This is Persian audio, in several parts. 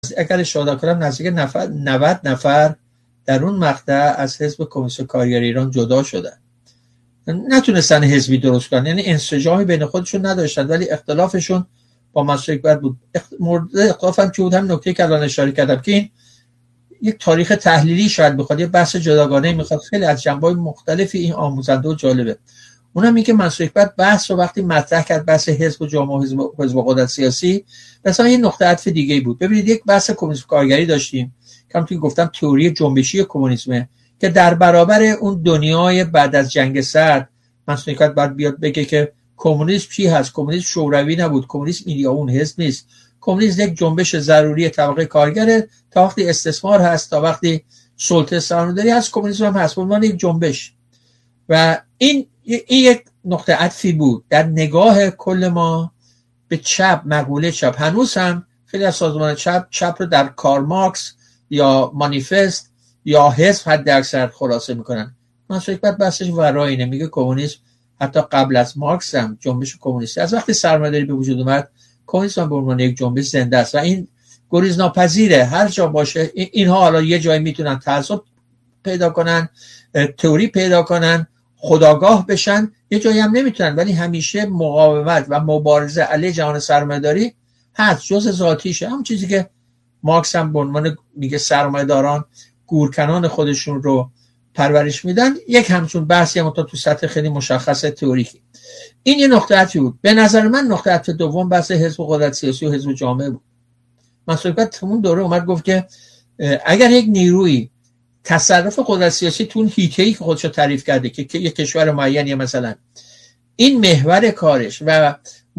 اگر اشاره کنم نزدیک 90 نفر در اون مقطع از حزب کمونیست کارگر ایران جدا شدن، نتونستن حزبی درست کنن، یعنی انسجامی بین خودشون نداشتن، ولی اختلافشون با منصور حکمت بود. مورد اختلاف هم که بود هم نکته که الان اشاره کردم که این یک تاریخ تحلیلی شاید بخواد، یه بحث جداگانه میخواد، خیلی از جنبه‌های مختلفی این آموزنده و جالبه. اونم این که منصور حکمت بحث رو وقتی مطرح کرد، بحث حزب و جامعه حزب قدرت سیاسی، مثلا یه نقطه عطف دیگه‌ای بود. ببینید یک بحث کمونیسم کارگری داشتیم که همونطور که گفتم تئوری جنبشی کمونیسمه که در برابر اون دنیای بعد از جنگ سرد منصور حکمت بعد بیاد بگه که کمونیسم چی هست، کمونیسم شوروی نبود، کمونیسم این یا اون حزب نیست، کمونیسم یک جنبش ضروری طبقه کارگره، تا وقتی استثمار هست، تا وقتی سلطه سرمایه‌داری هست، کمونیسم هم هست، به عنوان یک جنبش. و این یک نقطه عطفی بود در نگاه کل ما به چپ، مقوله چپ. هنوز هم خیلی از سازمان چپ رو در کارل مارکس یا مانیفست یا حزب حد اکثر خلاصه میکنن. منصور حکمت بحثش ورای اینه، میگه کمونیسم حتی قبل از مارکس هم جنبش کمونیستی، از وقتی سرمایه‌داری به وجود اومد کمونیسم به عنوان یک جنبش زنده است و این گریز ناپذیره. هر جا باشه اینها حالا یه جایی میتونن تعصب پیدا کنن، تئوری پیدا کنن، خودآگاه بشن، یه جایی هم نمیتونن، ولی همیشه مقاومت و مبارزه علیه جهان سرمایه‌داری هست، جزء ذاتیشه. همون چیزی که مارکس هم به عنوان میگه سرمایه‌داران گورکنان خودشون رو پرورش میدن، یک همچون بحثی هم تو سطح خیلی مشخص تئوریکی. این یه نقطه عطفی بود. به نظر من نقطه عطف دوم بحث حزب قدرت سیاسی و حزب جامعه بود. منصور حکمت اون دوره اومد گفت که اگر یک نیروی تصرف قدرت سیاسی تو اون هیته‌ای که خودشو تعریف کرده که یک کشور معینی مثلا این محور کارش و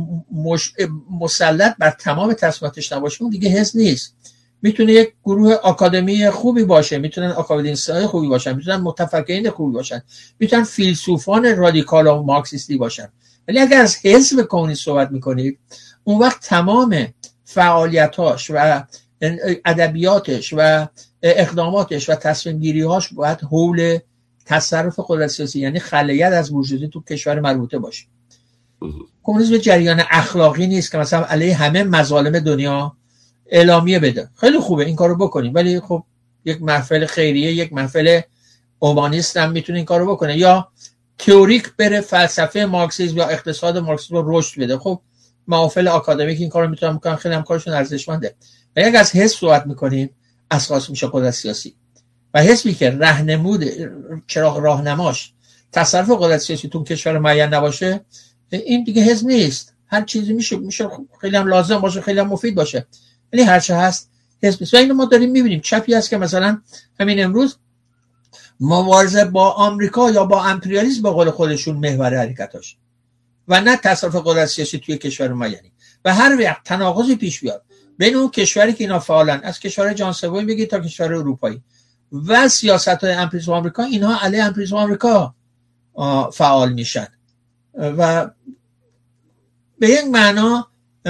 مسلط بر تمام تصمیماتش نباشه، اون دیگه حزب نیست. میتونه یک گروه آکادمی خوبی باشه، میتونن آکادمیستای خوبی باشن، میتونن متفکرین خوبی باشن، میتونن فیلسوفان رادیکال و مارکسیستی باشن، ولی اگر از حزب کمونیست صحبت میکنید، اون وقت تمام فعالیتاش و ادبیاتش و اقداماتش و تصمیم گیری هاش باید حول تصرف قدرت سیاسی، یعنی خلیت از بورژوازی تو کشور مربوطه باشه. کمونیسم جریان اخلاقی نیست که مثلا علیه همه مظالم دنیا اعلامیه بده. خیلی خوبه این کارو بکنیم، ولی خب یک محفل خیریه، یک محفل اومانیست هم میتونه این کارو بکنه، یا تئوریک بره فلسفه مارکسیسم یا اقتصاد مارکسیسم رو رشد بده. خب محافل آکادمیک این کارو میتونن بکنن، خیلی هم کارشون ارزشمنده. و اگه از حزب صحبت میکنیم، اساس میشه قدرت سیاسی و حزبی که راهنمود چراغ راهنماش تصرف قدرت سیاسی تو کشور معین نباشه، این دیگه حزب نیست. هر چیزی میشه خیلی هم لازم باشه، خیلی هم مفید باشه، ولی هر چه هست حزب نیست. و اینو ما داریم میبینیم. چپی هست که مثلا همین امروز مبارزه با آمریکا یا با امپریالیسم به قول خودشون محور حرکتاش و نه تصرف قدرت سیاسی توی کشور معینی. و هر وقت تناقضی پیش بیاد بین اون کشوری که اینا فعالن، از کشور جهان سوم بگید تا کشور اروپایی، و سیاست‌های امپریالیسم آمریکا، اینها علیه امپریالیسم آمریکا فعال میشن و به یک معنا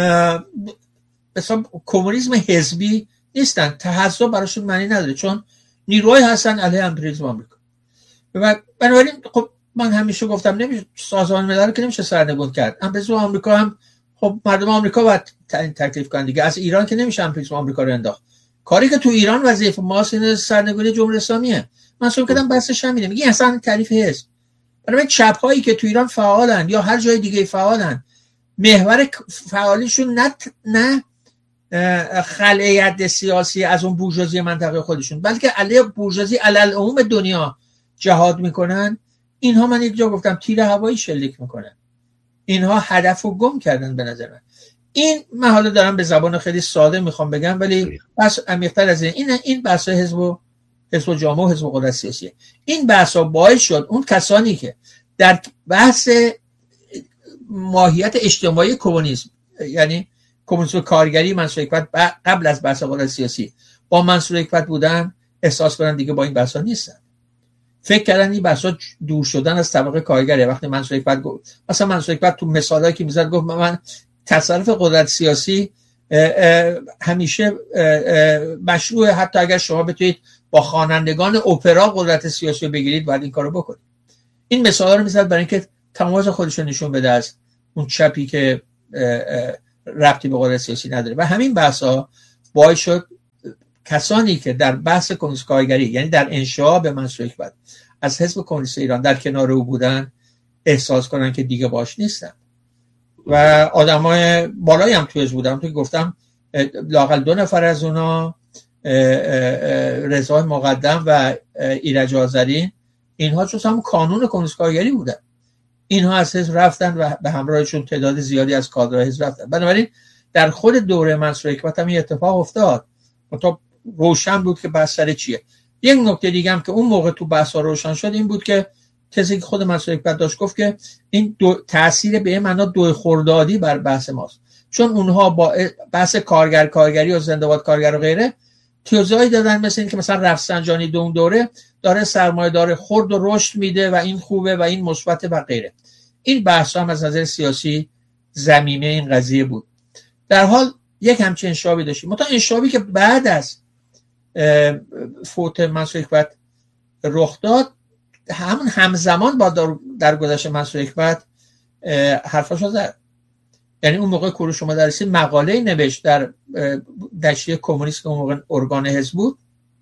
مثلا کمونیسم حزبی نیستن. تحزب براشون معنی نداره، چون نیروهای هستن علیه امپریالیسم آمریکا. و بنابراین خب من همیشه گفتم نمیشه سازمان ملل که نمیشه سرنگون کرد. امپریالیسم آمریکا هم خب مردم آمریکا باید تکلیف کنن دیگه. از ایران که نمیشه امپریالیسم آمریکا رو انداخت. کاری که تو ایران وظیفه ماست این سرنگونی جمهوری اسلامیه. من صحبت کردم بحثش همینه. میگه اصلا تعریف حزب. برای چپ هایی که تو ایران فعالن یا هر جای دیگه فعالن، محور فعالیشون نه خلیت سیاسی از اون بورژوازی منطقه خودشون، بلکه علیه بورژوازی علل عموم دنیا جهاد میکنن. اینها من یک جا گفتم تیر هوایی شلیک میکنن. اینها هدفو گم کردن به نظر من. این من حالا دارم به زبان خیلی ساده میخوام بگم، ولی بس عمیق‌تر از این بحث حزب و جامعه و حزب قدرت سیاسیه. این بحثا باعث شد اون کسانی که در بحث ماهیت اجتماعی کمونیسم، یعنی کمونیسم کارگری منصور حکمت قبل از بحث قدرت سیاسی با منصور حکمت بودن، احساس کنن دیگه با این بحثا نیستن. فکر کردن این بحثا دور شدن از طبقه کارگره. وقتی منصور حکمت گفت، مثلا منصور حکمت تو مثالایی که میزد گفت من تصرف قدرت سیاسی همیشه مشروعه، حتی اگر شما بتونید با خوانندگان اپرا قدرت سیاسی رو بگیرید باید این کارو بکنید. این مثالا رو میزد برای اینکه تمایز خودش رو نشون بده از اون چپی که ربطی به قدرت سیاسی نداره. و همین بحثا باعث شد کسانی که در بحث کمونیست کارگری یعنی در انشاء به منصور حکمت از حزب کمونیست ایران در کنار او بودن احساس کنن که دیگه باش نیستن و آدمای بالایی هم توی بودن. تو گفتم لااقل 2 نفر از اونا رضا مقدم و ایرج آذری، اینها جز هم کانون کمونیست کارگری بودن. اینها از حزب رفتن و به همراهشون تعداد زیادی از کادرهای حزب رفتن. بنابراین در خود دوره منصور حکمت هم این اتفاق افتاد. تا روشن بود که بحث سر چیه. یک نکته دیگه هم که اون موقع تو بحث روشن شد این بود که تزی که خود منصور حکمت داشت گفت که این تأثیر به معنا دو خردادی بر بحث ماست، چون اونها با بحث کارگری و زنده‌باد کارگر و غیره توضیحی دادن مثل این که مثلا رفسنجانی اون دوره داره سرمایه‌دار خرد و رشد میده و این خوبه و این مثبت و غیره. این بحث هم از نظر سیاسی ضمیمه این قضیه بود. در حال یک همچین انشابی داشتیم. مثلا انشابی که بعد از فوت منصور حکمت رخ داد همزمان با درگذشت منصور حکمت حرفاشو زد. یعنی اون موقع کوروش مدرسی مقاله نوشت در نشریه کمونیست که اون موقع ارگان حزب بود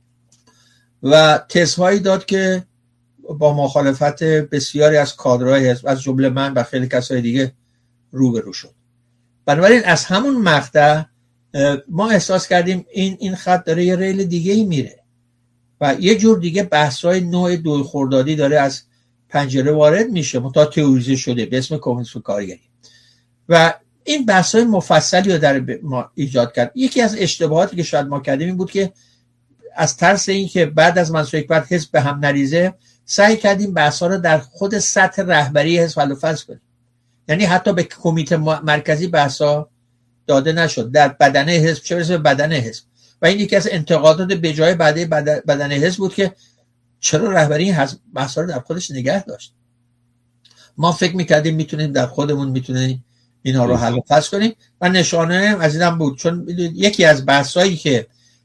و تزهایی داد که با مخالفت بسیاری از کادرهای حزب از جمله من و خیلی کسای دیگه روبرو شد. بنابراین از همون مقطع ما احساس کردیم این خط داره یه ریل دیگه ای میره و یه جور دیگه بحث‌های نوع دو خردادی داره از پنجره وارد میشه، متا تئوریزه شده به اسم کمونیسم کارگری و این بحث‌های مفصلی رو در ما ایجاد کرد. یکی از اشتباهاتی که شاید ما کردیم این بود که از ترس این که بعد از منصور حکمت حزب به هم نریزه سعی کردیم بحث‌ها رو در خود سطح رهبری حزب حل و فصل کنیم. یعنی حتی به کمیته مرکزی بحث‌ها داده نشد در بدنه حزب، چه برسه به بدنه حزب. و این یکی از انتقادات به جای بدنه حزب بود که چرا رهبری این بحث‌ها رو در خودش نگه داشت. ما فکر می‌کردیم میتونیم در خودمون میتونیم اینا رو حل و فصل کنیم و نشانه از اینم بود، چون یکی از بحثایی که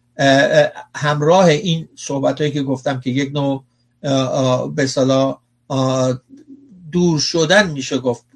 همراه این صحبتایی که گفتم که یک نوع به اصطلاح دور شدن میشه گفت،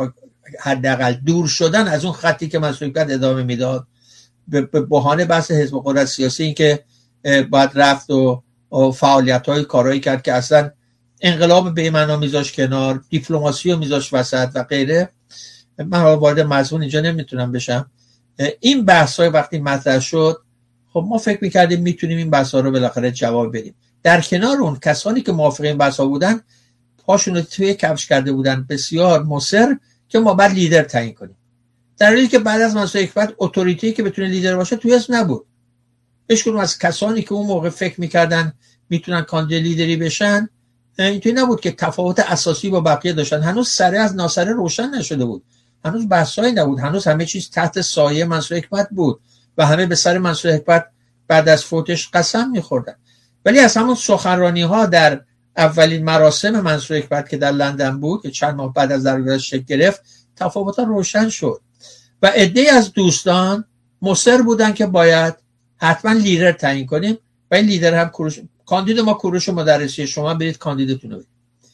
حداقل دور شدن از اون خطی که منصور حکمت ادامه میداد به بهانه بحث حزب قدرت سیاسی، این که باید رفت و فعالیت‌های کارایی کرد که اصلا انقلاب به معنا میذاش کنار، دیپلماسی رو میذاش وسط و غیره. من وارد مضمون اینجا نمیتونم بشم. این بحث‌های وقتی مطرح شد خب ما فکر می‌کردیم میتونیم این بحث‌ها رو بالاخره جواب بدیم. در کنار اون کسانی که موافق این بحث‌ها بودن پاشون رو توی کفش کرده بودن بسیار مصر که ما بعد لیدر تعیین کنیم، در حالی که بعد از منصور حکمت اتوریتی که بتونه لیدر باشه توی حزب نبود. هیچکدوم از کسانی که اون موقع فکر می‌کردن میتونن کاندید لیدری بشن اینطوری نبود که تفاوت اساسی با بقیه داشتن. هنوز سره از ناسره روشن نشده بود، هنوز بحثایی نبود، هنوز همه چیز تحت سایه منصور حکمت بود و همه به سر منصور حکمت بعد از فوتش قسم می‌خوردن. ولی از همون سخنرانی‌ها در اولین مراسم منصور حکمت که در لندن بود که چند ماه بعد از درگذشت شکل گرفت تفاوت‌ها روشن شد و عده‌ای از دوستان مصر بودن که باید حتما لیدر تعیین کنیم و این لیدر هم کوروش، کاندید ما کوروش مدرسی، شما برید کاندیدتون رو برید.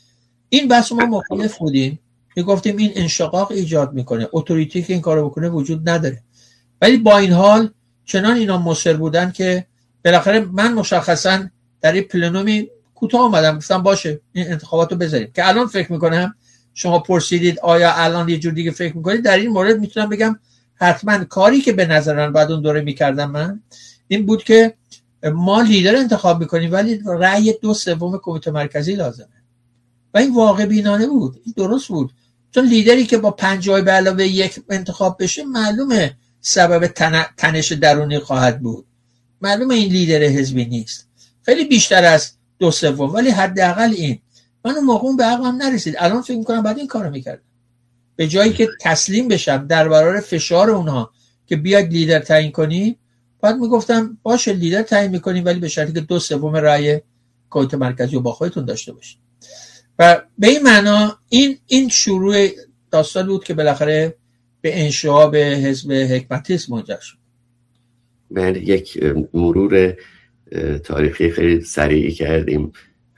این بحث ما مخالف بودیم، میگفتیم این انشقاق ایجاد میکنه، اتوریتی که این کارو بکنه وجود نداره. ولی با این حال چنان اینا مصر بودن که بالاخره من مشخصا در این پلنومی کوتاه اومدم گفتم باشه این انتخابات رو بذاریم. که الان فکر میکنم شما پرسیدید آیا الان یه جور دیگه فکر میکنید، در این مورد میتونم بگم حتما کاری که به نظر من بعد اون دوره میکردم من این بود که ما لیدر انتخاب میکنیم ولی رأی 2/3 کمیته مرکزی لازمه و این واقع بینانه بود، این درست بود، چون لیدری که با 50 به علاوه 1 انتخاب بشه معلومه سبب تنش درونی خواهد بود، معلومه این لیدر حزبی نیست، خیلی بیشتر از 2/3 ولی حداقل این. من اون موقع به عقلم نرسید، الان فکر میکنم بعد این کارو میکردم به جایی که تسلیم بشم در برابر فشار اونها که بیاید لیدر تعیین کنی، بعد میگفتم باشه لیدر تعیین میکنیم ولی به شرطی که 2/3 رأی کمیته مرکزی رو با خودتون داشته باشید. و به این معنا این شروع داستان بود که بالاخره به انشعاب حزب حکمتیسم منجر شد. من یک مرور تاریخی خیلی سریعی کردیم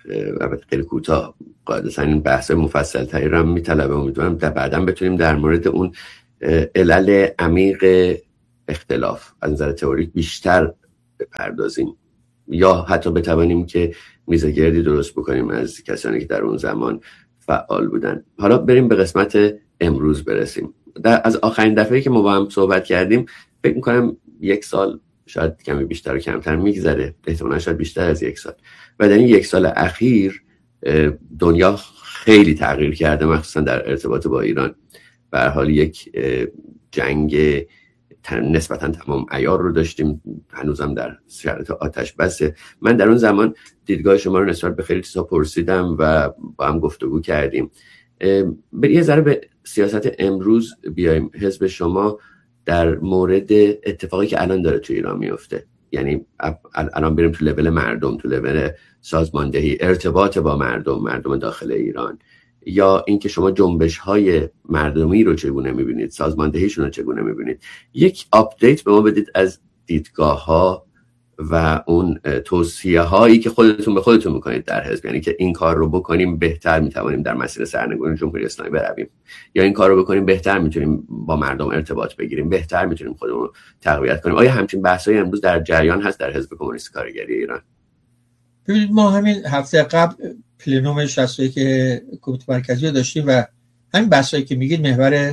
و خیلی کوتاه، قاعدتا این بحث مفصل تری رو میطلبه. امیدوارم بعداً بتونیم در مورد اون علل عمیق اختلاف از نظر تئوریک بیشتر بپردازیم یا حتی بتوانیم که میزگردی درست بکنیم از کسانی که در اون زمان فعال بودن. حالا بریم به قسمت امروز برسیم. از آخرین دفعه که ما با هم صحبت کردیم فکر می‌کنم 1 سال، شاید کمی بیشتر و کمتر میگذره، احتمالاً شاید بیشتر از 1 سال، و در این 1 سال اخیر دنیا خیلی تغییر کرده، مخصوصا در ارتباط با ایران. به هر حال یک جنگ نسبتاً تمام عیار رو داشتیم، هنوزم در شرایط آتش بسه. من در اون زمان دیدگاه شما رو نسبت به خیلی چیزا پرسیدم و با هم گفتگو کردیم. یه ذره به سیاست امروز بیایم. حزب شما در مورد اتفاقی که الان داره تو ایران میفته، یعنی الان بریم تو لول مردم، تو لول سازماندهی، ارتباط با مردم داخل ایران، یا اینکه شما جنبش‌های مردمی رو چگونه می‌بینید، سازماندهیشون رو چگونه می‌بینید. یک آپدیت به ما بدید از دیدگاه‌ها و اون توصیه‌هایی که خودتون به خودتون می‌کنید در حزب، یعنی که این کار رو بکنیم بهتر می‌توانیم در مسیر سرنگونی جمهوری اسلامی برویم، یا این کار رو بکنیم بهتر می‌تونیم با مردم ارتباط بگیریم، بهتر می‌تونیم خودمون رو تقویت کنیم. آیا همچین بحث‌های امروز در جریان هست در حزب کمونیست کارگری ایران؟ ببینید، ما همین هفته قبل پلنوم 61 که کمیته مرکزی رو داشتیم و همین بحثایی که میگید محور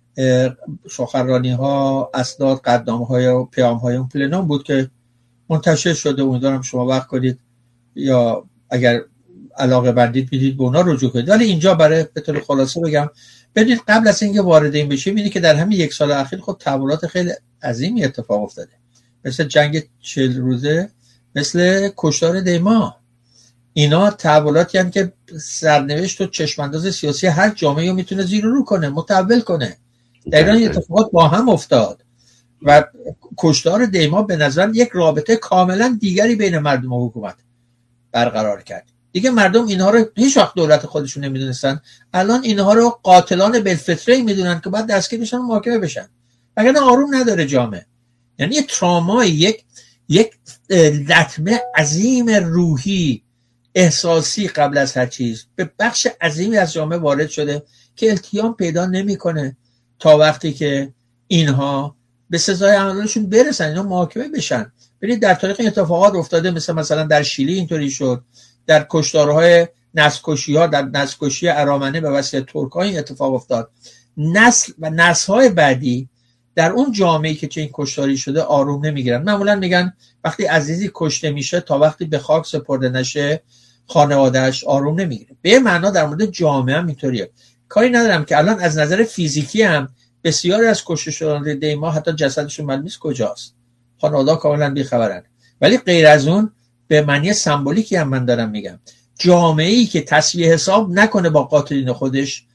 سخنرانی‌ها، اسناد، قدنامه‌های و پیام‌های اون پلنوم بود که منتشر شده. امیدوارم شما وقت کنید یا اگر علاقه بندید بدید به اونا رجوع کنید. ولی اینجا برای به طور خلاصه بگم، بدید قبل از اینکه وارد این بشیم، اینه که در همین 1 سال اخیر خب تحولات خیلی عظیمی اتفاق افتاده، مثل جنگ 40 روزه، مثل کشتار دیما. اینا تحولاتی هستند که سرنوشت و چشمانداز سیاسی هر جامعه رو میتونه زیر و رو کنه، متحول کنه. در ایران اتفاقات با هم افتاد و کشتار دیما به نظر یک رابطه کاملا دیگری بین مردم و حکومت برقرار کرد. دیگه مردم اینها رو هیچ وقت دولت خودشون نمیدونستن، الان اینها رو قاتلان بالفطره میدونن که بعد دستگیر بشن و محاکمه بشن، وگرنه آروم نداره جامعه. یعنی یه تراما، یک لطمه عظیم روحی احساسی قبل از هر چیز به بخش عظیمی از جامعه وارد شده که التیام پیدا نمیکنه تا وقتی که اینها به سزای عملشون برسن، اینا محاکمه بشن. ببینید در تاریخ اتفاقات افتاده، مثلا در شیلی اینطوری شد، در کشتارهای نسل‌کشی‌ها، در نسل‌کشی ارامنه به واسطه ترک‌ها این اتفاق افتاد. نسل و نسل‌های بعدی در اون جامعه‌ای که چنین کشتاری شده آروم نمیگیرن. معمولا میگن وقتی عزیزی کشته میشه تا وقتی به خاک سپرده نشه خانواده‌اش آروم نمیگیره. به معنا در مورد جامعه هم اینطوریه. کاری ندارم که الان از نظر فیزیکی هم بسیاری از کشته شدگان دیما حتی جسدشون معلوم نیست کجاست، خانواده‌ها کاملا بی‌خبرن. ولی غیر از اون به معنی سمبولیکی هم من دارم میگم، جامعه‌ای که تسویه حساب نکنه با قاتلین خودش،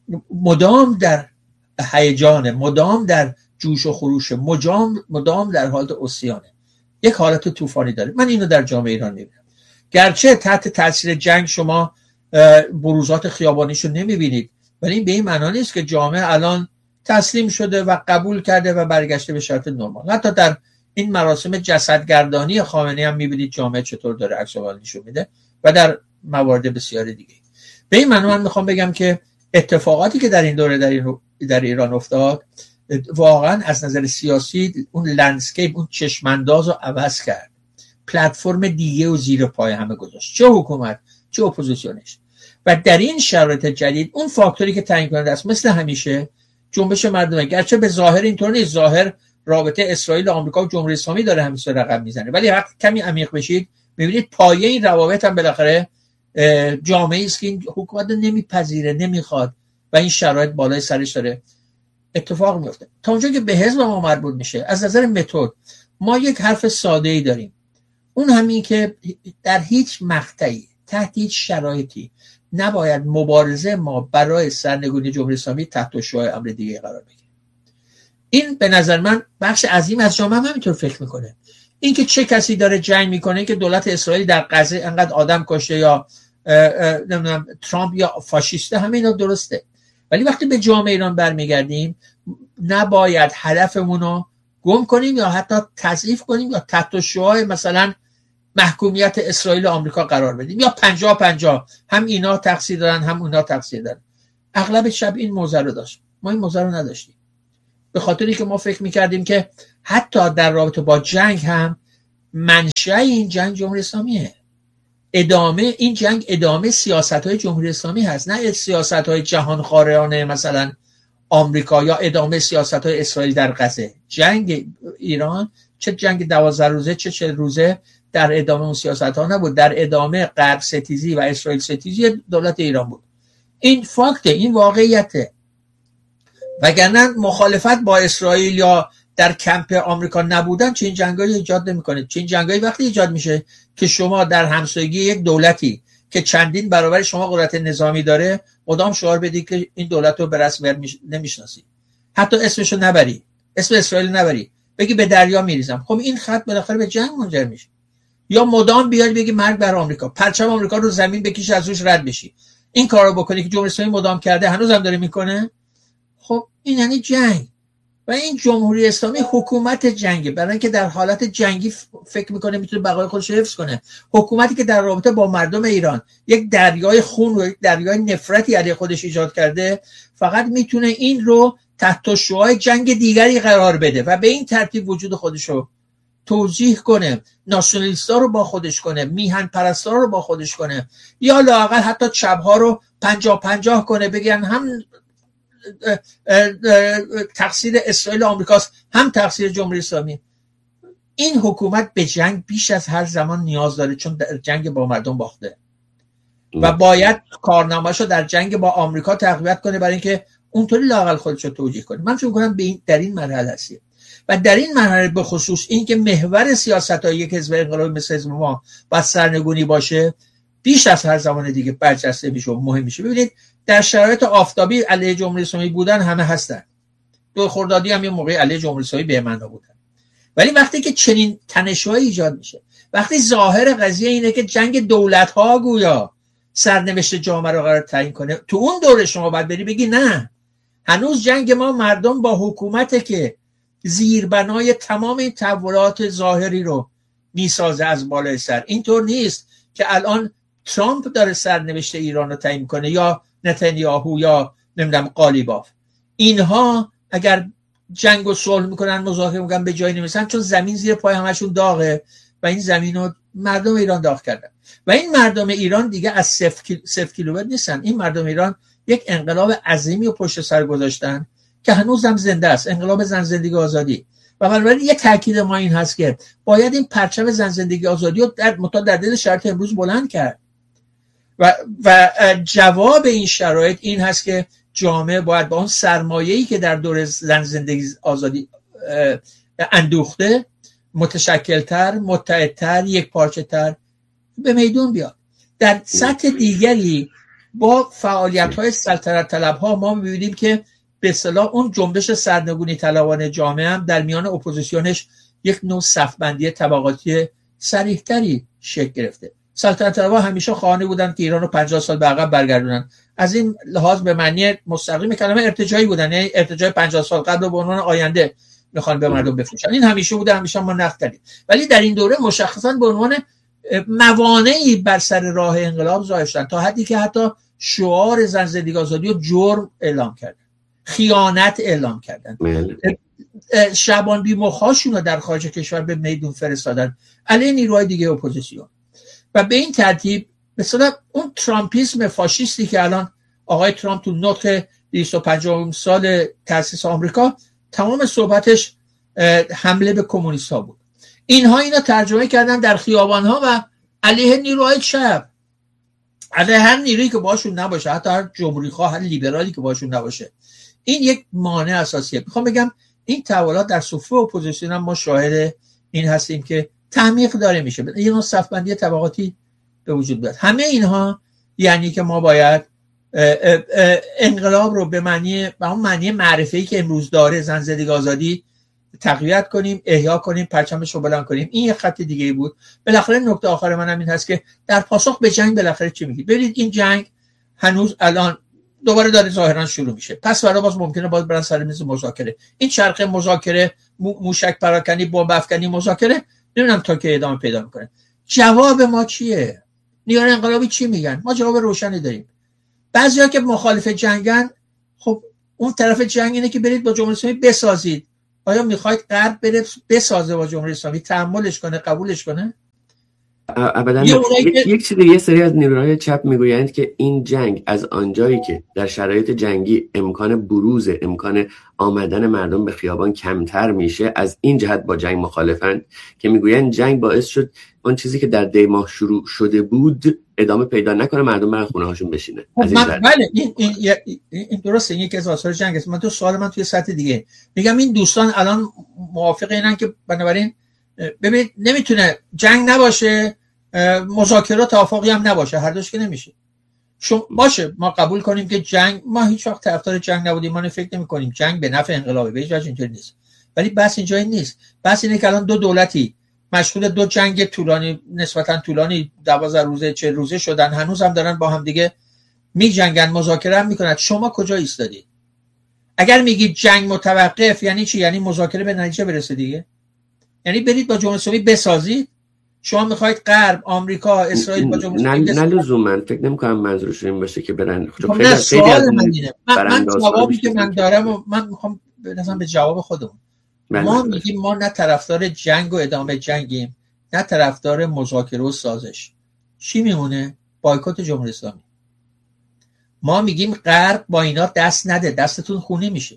مدام در هیجان، مدام در جوش و خروش، مدام در حالت عصیانه، یک حالت طوفانی داره. من اینو در جامعه ایران میبینم. گرچه تحت تاثیر جنگ شما بروزات خیابانیشو نمیبینید، ولی این به این معنی نیست که جامعه الان تسلیم شده و قبول کرده و برگشته به شرط نرمال. حتی در این مراسم جسدگردانی خامنه‌ای هم میبینید جامعه چطور داره عکس العمل نشون میده و در موارد بسیار دیگه. به این معنی من میخوام بگم که اتفاقاتی که در این دوره در ایران افتاد واقعا از نظر سیاسی اون لندسکیپ، اون چشمانداز رو عوض کرد، پلتفرم دیگه و زیر پای همه گذاشت، چه حکومت چه اپوزیسیونش. و در این شرایط جدید اون فاکتوری که تعیین کننده است مثل همیشه جنبش مردمه. گرچه به ظاهر اینطور نیست، ظاهر رابطه اسرائیل و آمریکا و جمهوری اسلامی داره همیشه رقم میزنه، ولی وقتی کمی عمیق بشید میبینید پایه این روابط هم بالاخره جامعه است که این حکومت نمیپذیره، نمیخواد و این شرایط بالای سرش داره اتفاق میفته. تا اونجا که به حزب ما مربوط میشه، از نظر متد ما یک حرف ساده ای داریم، اون همین که در هیچ مقطعی تحت هیچ شرایطی نباید مبارزه ما برای سرنگونی جمهوری اسلامی تحت شعاع امر دیگه قرار بگیره. این به نظر من بخش عظیم از جامعه هم همینطور فکر میکنه. این که چه کسی داره جنگ میکنه که دولت اسرائیل در غزه انقدر آدم کشته یا نمیدونم ترامپ یا فاشیسته، همه اینا درسته، ولی وقتی به جامعه ایران برمیگردیم نباید هدفمون رو گم کنیم یا حتی تضعیف کنیم یا تحت شعاع مثلا محکومیت اسرائیل و آمریکا قرار بدیم یا 50-50 هم اینا تقصیر دارن هم اونا تقصیر دارن. اغلب شب این موضوع رو داشت، ما این موضوع رو نداشتیم، به خاطری که ما فکر میکردیم که حتی در رابطه با جنگ هم منشأ این جنگ جمهوری اسلامیه. ادامه این جنگ ادامه سیاست‌های جمهوری اسلامی هست، نه سیاست‌های جهانخوارانه مثلا آمریکا یا ادامه سیاست‌های اسرائیل در غزه. جنگ ایران چه جنگ 12 روزه چه 40 روزه در ادامه اون سیاست‌ها نبود، در ادامه غرب ستیزی و اسرائیل ستیزی دولت ایران بود. این فاکته، این واقعیته. وگرنه مخالفت با اسرائیل یا در کمپ آمریکا نبودن چه این جنگایی ایجاد نمی‌کنه. چه این جنگایی وقتی ایجاد میشه که شما در همسایگی یک دولتی که چندین برابر شما قدرت نظامی داره مدام شعار بدی که این دولت رو به رسمیت نمیشناسی، حتی اسمشو نبری، اسم اسرائیل نبری، بگی به دریا میریزم. خب این خط بالاخره به جنگ منجر میشه. یا مدام بیاد بگی مرگ بر آمریکا، پرچم آمریکا رو زمین بکشی از روش رد بشی. این کارو بکنی که جمهوری اسلامی مدام کرده، هنوزم داره میکنه. خب این یعنی جنگ. و این جمهوری اسلامی حکومت جنگه، برای اینکه در حالت جنگی فکر میکنه میتونه بقای خودش رو حفظ کنه. حکومتی که در رابطه با مردم ایران یک دریای خون و یک دریای نفرتی علیه خودش ایجاد کرده، فقط میتونه این رو تحت شعاع جنگ دیگری قرار بده و به این ترتیب وجود خودش رو توضیح کنه، ناسیونالیستا رو با خودش کنه، میهن پرستا رو با خودش کنه، یا لااقل حتی چپ‌ها رو 50-50 کنه، بگن هم تقصیر اسرائیل و آمریکاست هم تقصیر جمهوری اسلامی. این حکومت به جنگ بیش از هر زمان نیاز داره، چون در جنگ با مردم باخته و باید کارنامه‌شو در جنگ با آمریکا تقویت کنه برای اینکه اونطوری لااقل خودشو توجیه کنه. من فکر می‌کنم در این مرحله هستیم و در این مرحله به خصوص این که محور سیاست‌های یک حزب انقلابی مثل حزب ما باید سرنگونی باشه، بیش از هر زمان دیگه برجسته میشه و مهم میشه. ببینید در شرایط آفتابی علیه جمهوری اسلامی بودن همه هستن. دو خردادی هم یه موقع علیه جمهوری اسلامی به معنا بودن. ولی وقتی که چنین تنش‌هایی ایجاد میشه، وقتی ظاهر قضیه اینه که جنگ دولت‌ها گویا سرنوشت جامعه رو قرار تعیین کنه، تو اون دوره شما باید بری بگی نه، هنوز جنگ ما مردم با حکومته که زیربنای تمام این تحولات ظاهری رو میسازه از بالای سر. اینطور نیست که الان ترامپ داره سرنوشت ایران رو تعیین کنه یا نتانیاهو یا نمیدونم قالیباف. اینها اگر جنگ و صلح میکنن، مذاکره میکنن، به جایی نمیرسن، چون زمین زیر پای همشون داغه و این زمین رو مردم ایران داغ کردن. و این مردم ایران دیگه از 0 کیلومتر نیستن. این مردم ایران یک انقلاب عظیمی رو پشت سر گذاشتن که هنوزم زنده است، انقلاب زن زندگی آزادی. و بنابراین یک تاکید ما این هست که باید این پرچم زن زندگی آزادی رو در دل شرایط امروز بلند کرد و جواب این شرایط این هست که جامعه باید با اون سرمایه‌ای که در دور زن زندگی آزادی اندوخته متشکل‌تر، متحدتر، یک پارچه‌تر به میدون بیاد. در سطح دیگری با فعالیت‌های سلطنت طلب‌ها ما می‌بینیم که به اصطلاح اون جنبش سرنگونی طلبان جامعه هم در میان اپوزیسیونش یک نوع صف‌بندی طبقاتی صریح‌تری شکل گرفته. سلطنت طلب‌ها همیشه خواهان بودن که ایران رو 50 سال به عقب برگردونن. از این لحاظ به معنی مستقیم کلمه ارتجاعی بودن، یعنی ارتجاع 50 سال قبل به عنوان آینده میخوان به مردم بفروشن. این همیشه بوده، همیشه ما نقد کردیم. ولی در این دوره مشخصاً به عنوان موانعی بر سر راه انقلاب ظاهر شدن، تا حدی که حتی شعار زن زندگی آزادی رو جرم اعلام کردن، خیانت اعلام کردن، شعبان بی‌مخ‌هاشون رو در خارج کشور به میدون فرستادن علیه نیروهای دیگه اپوزیسیون. و به این ترتیب مثلا اون ترامپیسم فاشیستی که الان آقای ترامپ تو نطق 250 سال تأسیس آمریکا تمام صحبتش حمله به کمونیست‌ها بود، اینو ترجمه کردن در خیابان‌ها و علیه نیروهای چپ، علیه هر نیرویی که باشون نباشه، حتی هر جمهوری‌خواه، هر لیبرالی که باشون نباشه. این یک مانع اساسیه. میخوام بگم این تحولات در صفوف اپوزیسیون هم ما شاهد این هستیم که تعمیق داره میشه، یه نوع صف‌بندی طبقاتی به وجود بیاد. همه اینها یعنی که ما باید انقلاب رو به اون معنی معرفه‌ای که امروز داره زن زندگی آزادی تقویت کنیم، احیا کنیم، پرچمش رو بلند کنیم. این یک خط دیگه بود. بالاخره نکته آخر منم این هست که در پاسخ به جنگ بالاخره چی میگید؟ ببینید این جنگ هنوز الان دوباره داره ظاهرا شروع میشه. پس فردا باز ممکنه باز برن سر میز مذاکره. این چرخه مذاکره، موشک پراکنی، بمب افکنی، مذاکره، نمیدونم تا که ادامه پیدا میکنه. جواب ما چیه؟ نیروهای انقلابی چی میگن؟ ما جواب روشنی داریم. بعضیا که مخالف جنگن، خب اون طرف جنگ اینه که برید با جمهوری اسلامی بسازید، آیا میخواید غرب بره بسازه با جمهوری اسلامی، تحملش کنه، قبولش کنه؟ ابدا. یک چیز، یه سری از نیروهای چپ میگویند که این جنگ از آنجایی که در شرایط جنگی امکان بروز، امکان آمدن مردم به خیابان کمتر میشه، از این جهت با جنگ مخالفند، که میگویند جنگ باعث شد اون چیزی که در دی ماه شروع شده بود ادامه پیدا نکنه، مردم برن خونه هاشون بشینه. بله این درسته، این یکی از آثار جنگ است. من تو سوال من توی سطح دیگه میگم این دوستان الان موافق اینن که بنابراین ببین نمیتونه جنگ نباشه، مذاکرات توافقی هم نباشه، هر دوش که نمیشه. باشه ما قبول کنیم که جنگ، ما هیچ وقت طرفدار جنگ نبودیم، ما فکر نمی‌کنیم جنگ به نفع انقلابه، به هیچ وجه اینطوری نیست. ولی بحث اینجا نیست. بحث اینه که الان دو دولتی مشغول دو جنگ طولانی، نسبتا طولانی، 12 روزه 40 روزه شدن، هنوز هم دارن با هم دیگه میجنگن، مذاکره هم میکنن. شما کجا ایستادید؟ اگر میگید جنگ متوقف یعنی چی؟ یعنی مذاکره به نتیجه برسه دیگه، یعنی برید با جمهوری اسلامی بسازید. شما میخواید غرب، آمریکا، اسرائیل با جمهوری اسلامی نه لزوما فکر نمی‌کنم منظورش این باشه که برن. من جوابی که من دارم و من میخوام مثلا به جواب خودمون. ما میگیم ما نه طرفدار جنگ و ادامه جنگیم، نه طرفدار مذاکره و سازش. چی میمونه؟ بایکوت جمهوری اسلامی. ما میگیم غرب با اینا دست نده، دستتون خونی میشه.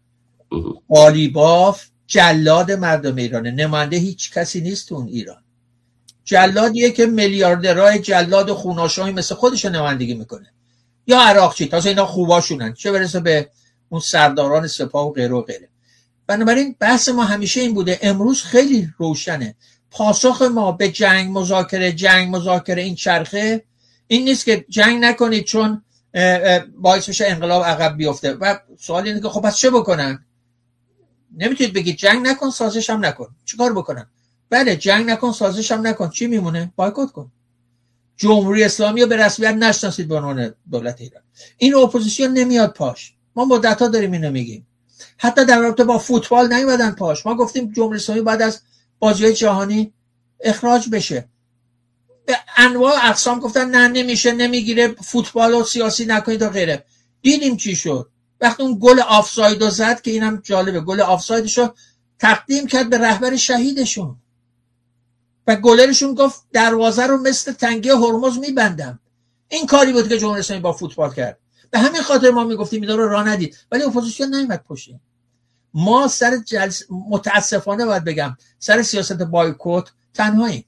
قالیباف جلاد مردم ایرانه، نماینده هیچ کسی نیست تو اون ایران. جلادیه که میلیاردرهای جلاد و خوناشایی مثل خودش نمایندگی میکنه، یا عراقچی، تازه اینا خوباشونن، چه برسه به اون سرداران سپاه و غیره و غیره. بنابراین بحث ما همیشه این بوده، امروز خیلی روشنه. پاسخ ما به جنگ مذاکره این چرخه این نیست که جنگ نکنید چون باعث میشه انقلاب عقب بیفته. و سوال اینه که خب پس چه بکنن؟ نمیتونید بگید جنگ نکن سازش هم نکن. چیکار بکنن؟ بله جنگ نکن سازش هم نکن، چی میمونه؟ بایکوت کن. جمهوری اسلامی رو به رسمیت نشناسید به عنوان دولت ایران. این اپوزیسیون نمیاد پاش. ما مدت‌ها داریم اینو میگیم. حتی در رابطه با فوتبال نیومدن پاش. ما گفتیم جمهوری اسلامی بعد از بازی‌های جهانی اخراج بشه. به انواع اقسام گفتن نه نمیشه، نمیگیره، فوتبال رو سیاسی نکنید و غیره. دیدیم چی شد. وقتی اون گل آفسایدو زد که اینم جالبه، گل آفسایدشو تقدیم کرد به رهبر شهیدشون و گلرشون گفت دروازه رو مثل تنگه هرمز میبندم. این کاری بود که جمهوری اسلامی با فوتبال کرد. به همین خاطر ما میگفتیم اینا رو راه ندید، ولی اپوزیسیون نیومد پشت. ما سر متاسفانه باید بگم سر سیاست بایکوت تنهاییم.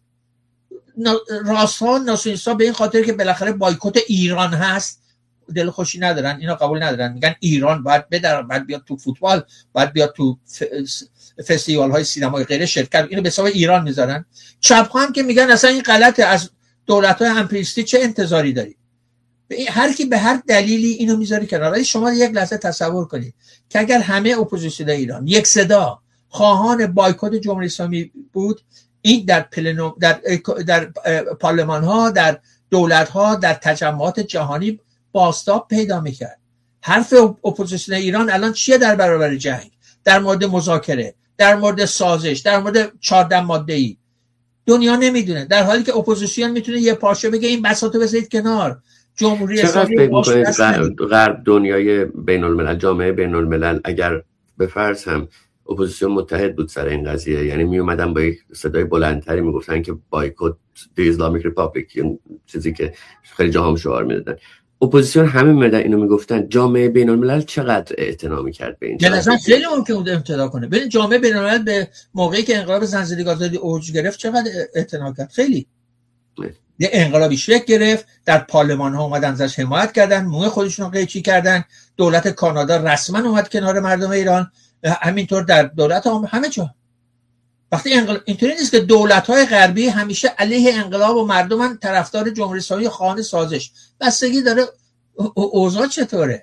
راست‌ها ناسیونالیست‌ها به این خاطر که بالاخره بایکوت ایران هست دلخوشی ندارن، اینا قبول ندارن، میگن ایران باید باید بیاد تو فوتبال، باید بیاد تو فستیوال‌های سینمای غیره شرکت، اینو به حساب ایران میذارن. چپ‌ها هم که میگن اصلا این غلطه، از دولت‌های امپریستی چه انتظاری داری؟ هر کی به هر دلیلی اینو میذاره کنار. ولی شما یک لحظه تصور کنید که اگر همه اپوزیسیون ایران یک صدا خواهان بایکوت جمهوری اسلامی بود، این در پلنوم، در پارلمان ها، در دولت ها، در تجمعات جهانی بازتاب پیدا میکرد. حرف اپوزیسیون ایران الان چیه در برابر جنگ، در مورد مذاکره، در مورد سازش، در مورد 14 ماده‌ای؟ دنیا نمیدونه، در حالی که اپوزیسیون میتونه یه پارچه بگه این بساطو بذارید کنار. جمهوری اسلامی غرب، دنیای بین الملل، جامعه بین الملل اگر به فرض هم اپوزیسیون متحد بود سر این قضیه، یعنی می اومدن با یک صدای بلندتری میگفتن که بایکوت دی اسلامیک ریپابلیک، یعنی چیزی که خیلی جاها هم شعار میدادن، اپوزیسیون همه میمدن اینو میگفتن، جامعه بین الملل چقدر اعتنا میکرد به این؟ به نظر خیلی ممکن بود امتناع کنه. ببین جامعه بین الملل به موقعی که انقلاب زنجیره آزادی اوج گرفت چقدر اعتنا کرد. خیلی یه انقلابی شکل گرفت، در پارلمان ها اومدن ازش حمایت کردن، موی خودشون رو قیچی کردن، دولت کانادا رسما اومد کنار مردم ایران، همینطور در دولت همه جا. وقتی اینطوری نیست که دولت‌های غربی همیشه علیه انقلاب و مردمن، طرفدار جمهوری اسلامی خواهان سازش. بستگی داره اوضاع چطوره.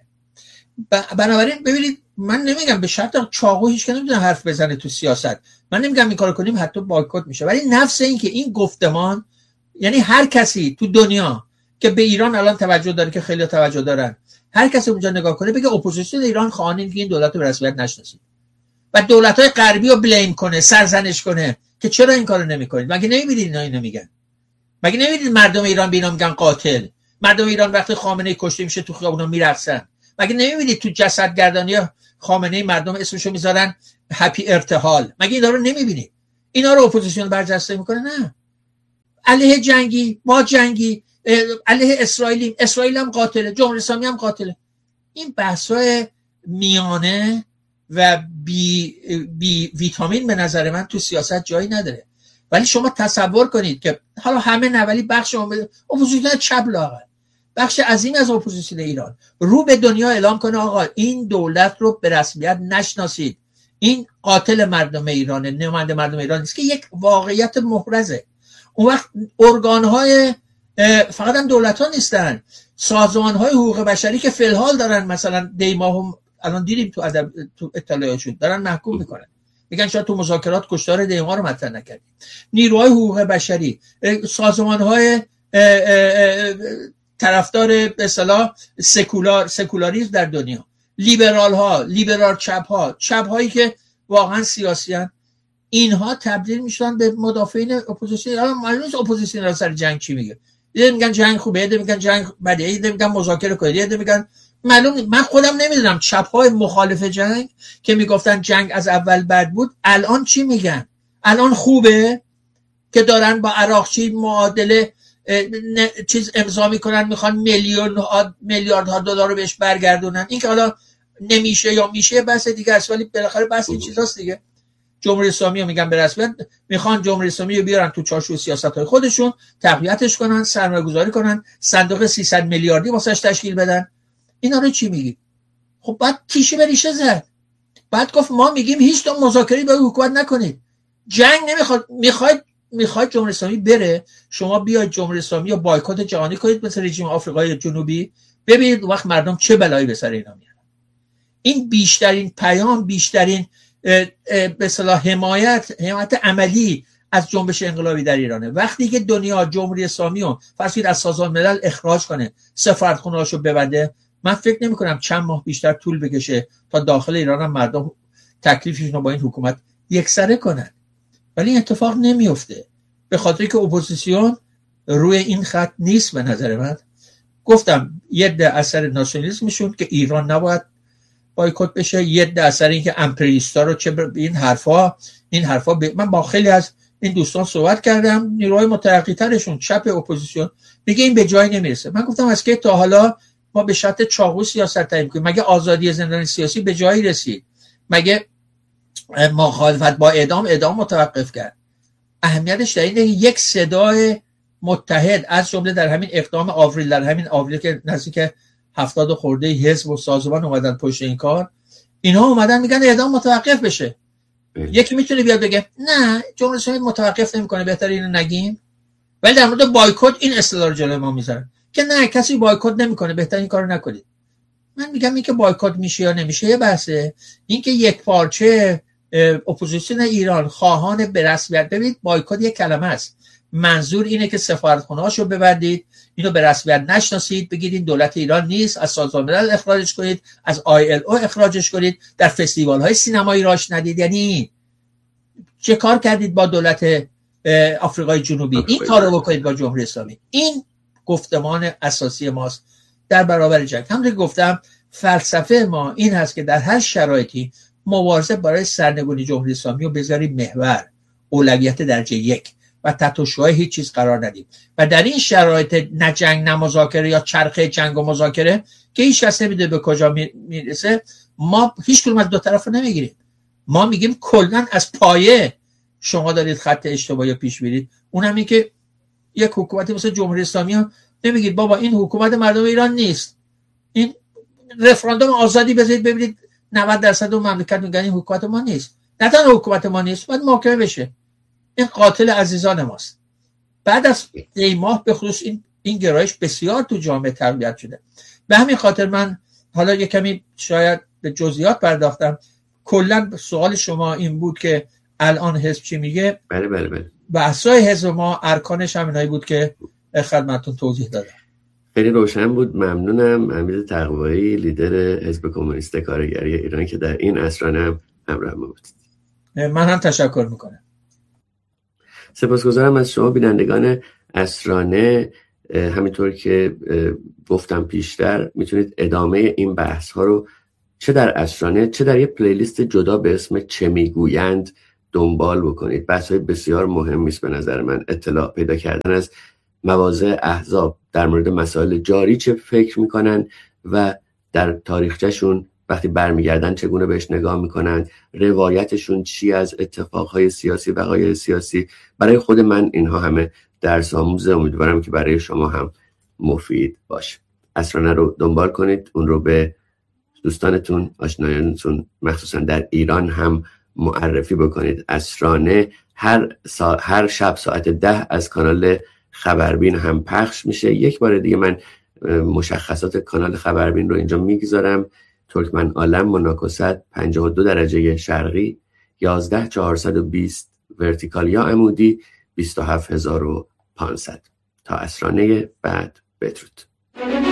بنابراین ببینید من نمیگم به شرط چاقو هیچ که نمیتونه حرف بزنه تو سیاست، من نمیگم این کارو کنیم حتی بایکوت میشه، ولی نفس این که این گفتمان، یعنی هر کسی تو دنیا که به ایران الان توجه داره، که خیلی توجه دارن، هر کسی اونجا نگاه کنه بگه اپوزیسیون ایران خواهان که این دولت رو به رسمیت نشناسید و دولت‌های غربی رو بلیم کنه، سرزنش کنه که چرا این کارو نمی‌کنید. مگه نمی‌بینید اینا اینو میگن؟ مگه نمی‌بینید مردم ایران به اینا میگن قاتل؟ مردم ایران وقتی خامنه‌ای کشته میشه تو خیابونا میرقصن. مگه نمیبینید تو جسدگردانی خامنه‌ای مردم اسمشو میذارن هپی ارتحال؟ مگه اینا رو نمیبینید؟ اینا رو اپوزیسیون برجسته میکنه؟ نه. علیه جنگی، ما جنگی، علیه اسرائیل هم قاتله، جمهوری اسلامی هم قاتله. این بحث‌های میانه و بی ویتامین به نظر من تو سیاست جایی نداره. ولی شما تصور کنید که حالا همه نه، ولی بخش اپوزیسیون چپ لاغر، بخش عظیمی از اپوزیسیون ایران رو به دنیا اعلام کنه آقا این دولت رو به رسمیت نشناسید، این قاتل مردم ایرانه، نماینده مردم ایران نیست، که یک واقعیت محرزه. اون وقت ارگان‌های فقط هم دولت‌ها نیستن، سازمان‌های حقوق بشری که فی الحال دارن مثلا دیماهم الان دیدیم تو اطلاعات شد دارن محکوم میکنن، میگن شاید تو مذاکرات کشتار دیما رو مطرح نکردید. نیروهای حقوق بشری، سازمان‌های طرفدار به اصطلاح سکولاریسم در دنیا، لیبرال چپ هایی که واقعا سیاسیان، اینها تبدیل میشن به مدافعین اپوزیسیون. الان معلومه اپوزیسیون را سر جنگ چی میگه، یه میگن جنگ خوبه، یه میگن جنگ بده، یه میگن مذاکره کنید، یه میگن معلوم. من خودم نمیدونم چپ های مخالف جنگ که میگفتن جنگ از اول بد بود الان چی میگن؟ الان خوبه که دارن با عراقچی معادله چیز امضا میکنن، میخوان میلیاردها دلار رو بهش برگردونن. این که حالا نمیشه یا میشه بحث دیگه است، ولی بالاخره بحث این چیزاست دیگه. جمهوری اسلامی رو میگن به رسمیت میخوان جمهوری اسلامی رو بیارن تو چارچوب سیاست‌های خودشون، تقویتش کنن، سرمایه‌گذاری کنن، صندوق 300 میلیاردی واسش تشکیل بدن. اینا رو چی میگی؟ خب بعد تیشه به ریشه زد. بعد گفت ما میگیم هیچ تا مذاکره با حکومت نکنید، جنگ نمیخواد، میخواد جمهوری اسلامی بره، شما بیاید جمهوری اسلامی رو بایکوت جهانی کنید مثل رژیم آفریقای جنوبی، ببینید وقت مردم چه بلایی به سر اینا میارن. این بیشترین پیام، بیشترین به اصطلاح حمایت عملی از جنبش انقلابی در ایرانه. وقتی که دنیا جمهوری اسلامی رو فرض کنید از سازمان ملل اخراج کنه، سفارتخونه‌اشو ببنده، من فکر نمی‌کنم چند ماه بیشتر طول بکشه تا داخل ایران هم مردم تکلیفشون رو با این حکومت یکسره کنن. ولی این اتفاق نمیفته به خاطر که اپوزیسیون روی این خط نیست. به نظر من گفتم یه ده اثر ناسیونالیسمشون که ایران نباید بایکوت بشه، یه ده اثر این که امپریالیستا رو چه این حرفا من با خیلی از این دوستان صحبت کردم، نیروهای متحقق‌ترشون چپ اپوزیسیون میگه این به جایی نمیرسه. من گفتم از که تا حالا ما به شرط چاقو سیاست تعیین کنیم؟ مگه آزادی زندانی سیاسی به جایی رسید؟ مگه مخالفت با اعدام متوقف کرد؟ اهمیتش در اینه یک صدای متحد از جمله در همین اقدام آوریل، در همین آوریل که نزدیک 70 خورده حزب و سازمان اومدن پشت این کار، اینها اومدن میگن اعدام متوقف بشه. یکی میتونه بیاد بگه نه جمهوری اسلامی متوقف نمیکنه، بهتره اینو نگیم. ولی در مورد بایکوت این اصطلاح رو جلوی ما میذارن که نه کسی بایکوت نمیکنه، بهتره این کارو نکنید. من میگم این که بایکوت میشه یا نمیشه یه بحثه، این که یک پارچه اپوزیسیون ایران خواهان به رسمیت، ببینید بایکوت یک کلمه است، منظور اینه که سفارتخونه‌هاشو ببندید، اینو به رسمیت نشناسید، بگید این دولت ایران نیست، از سازمان ملل اخراجش کنید، از ILO اخراجش کنید، در فستیوال‌های سینمایی راش ندید. یعنی چه کار کردید با دولت آفریقای جنوبی؟ این کارو بکنید با جمهوری اسلامی. این گفتمان اساسی ماست در برابر جنگ. همونطور که گفتم فلسفه ما این هست که در هر شرایطی مبارزه برای سرنگونی جمهوری اسلامی رو بذاریم محور، اولویت درجه یک و تحت شعاع هیچ چیز قرار ندیم. و در این شرایط نه جنگ نه مذاکره یا چرخه جنگ و مذاکره که هیچ کس نمیده به کجا میرسه، ما هیچ کدوم از دو طرف رو نمیگیریم. ما میگیم کلا از پایه شما دارید خط اشتباهی پیش میرید. اونم این که یک حکومتی مثل جمهوری اسلامی ها نمیگید بابا این حکومت مردم ایران نیست، این رفراندوم آزادی بذارید ببینید 90% اون مملکت میگن این حکومت ما نیست. نه تنها حکومت ما نیست، باید محاکمه بشه. این قاتل عزیزان ماست. بعد از دی ماه به خصوص این گرایش بسیار تو جامعه تقویت شده. به همین خاطر من حالا یک کمی شاید به جزئیات پرداختم. کلا سوال شما این بود که الان حزب چی میگه؟ بله. بحث‌های حزب ما ارکانش همینایی بود که خدمتتون توضیح دادم. خیلی روشن بود. ممنونم. امیر تقوایی، لیدر حزب کمونیست کارگری ایران که در این عصرانه هم همراه ما بود. من هم تشکر میکنم. سپاسگزارم از شما بینندگان عصرانه. همینطور که گفتم پیشتر میتونید ادامه این بحث ها رو چه در اسرانه چه در یه پلیلیست جدا به اسم چه میگویند دنبال بکنید. بحث های بسیار مهمی است به نظر من. اطلاع پیدا کردن از مواضع احزاب در مورد مسائل جاری چه فکر میکنن و در تاریخچه‌شون وقتی برمیگردن چگونه بهش نگاه میکنن، روایتشون چی از اتفاقهای سیاسی، وقایع سیاسی. برای خود من اینها همه درس آموزه، امیدوارم که برای شما هم مفید باشه. اسرانه رو دنبال کنید، اون رو به دوستانتون، آشنایانتون مخصوصا در ایران هم معرفی بکنید. اسرانه هر شب ساعت 10 از کانال خبربین هم پخش میشه. یک بار دیگه من مشخصات کانال خبربین رو اینجا میگذارم: ترکمن عالم مناکست 52 درجه شرقی 11420 ورتیکال یا عمودی 27500. تا اسرانه بعد، بدرود.